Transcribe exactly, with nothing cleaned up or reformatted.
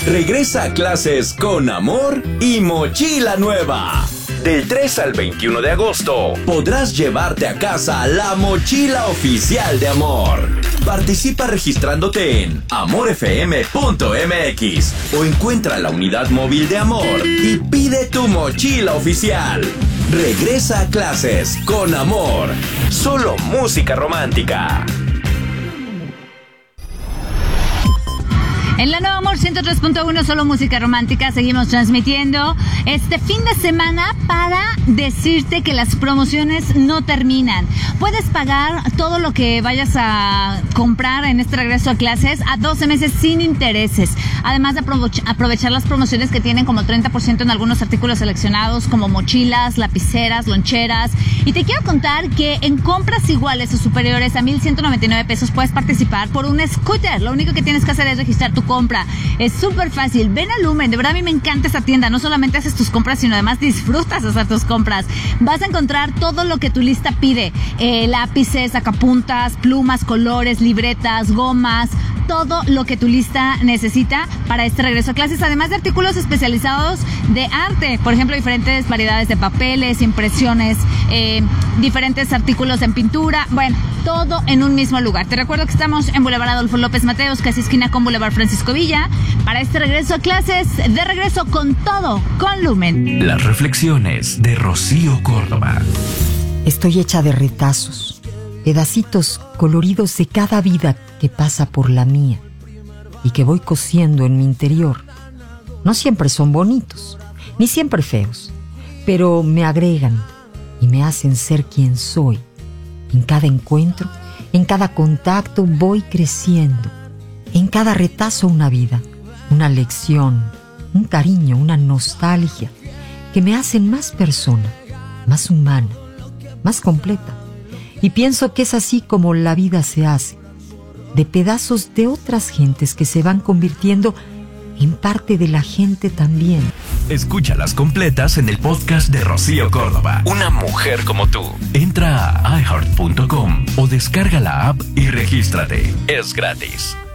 Regresa a clases con amor y mochila nueva. Del tres al veintiuno de agosto podrás llevarte a casa la mochila oficial de Amor. Participa registrándote en amor f m punto m x o encuentra la unidad móvil de Amor y pide tu mochila oficial. Regresa a clases con Amor. Solo música romántica. En la Nueva Amor ciento tres punto uno, solo música romántica, seguimos transmitiendo este fin de semana para decirte que las promociones no terminan. Puedes pagar todo lo que vayas a comprar en este regreso a clases a doce meses sin intereses. Además de aprovechar las promociones que tienen como treinta por ciento en algunos artículos seleccionados como mochilas, lapiceras, loncheras. Y te quiero contar que en compras iguales o superiores a mil ciento noventa y nueve pesos puedes participar por un scooter. Lo único que tienes que hacer es registrar tu compra. Es súper fácil. Ven a Lumen. De verdad, a mí me encanta esa tienda. No solamente haces tus compras, sino además disfrutas hacer tus compras. Vas a encontrar todo lo que tu lista pide. Eh, lápices, sacapuntas, plumas, colores, libretas, gomas. Todo lo que tu lista necesita para este regreso a clases, además de artículos especializados de arte, por ejemplo, diferentes variedades de papeles, impresiones, eh, diferentes artículos en pintura, bueno, todo en un mismo lugar. Te recuerdo que estamos en Boulevard Adolfo López Mateos, casi esquina con Boulevard Francisco Villa, para este regreso a clases, de regreso con todo, con Lumen. Las reflexiones de Rocío Córdoba. Estoy hecha de retazos, pedacitos coloridos de cada vida que pasa por la mía y que voy cosiendo en mi interior. No siempre son bonitos, ni siempre feos, pero me agregan y me hacen ser quien soy. En cada encuentro, en cada contacto voy creciendo. En cada retazo una vida, una lección, un cariño, una nostalgia que me hacen más persona, más humana, más completa. Y pienso que es así como la vida se hace, de pedazos de otras gentes que se van convirtiendo en parte de la gente también. Escúchalas completas en el podcast de Rocío Córdoba. Una mujer como tú. Entra a i heart punto com o descarga la app y regístrate. Es gratis.